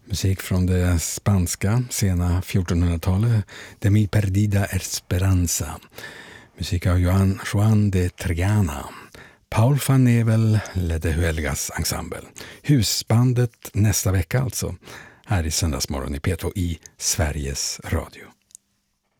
Musik från det spanska, sena 1400-talet, De mi perdida esperanza. Musik av Juan de Triana. Paul van Nevel ledde Huelgas ensemble. Husbandet nästa vecka alltså, här i Söndagsmorgon i P2 i Sveriges Radio.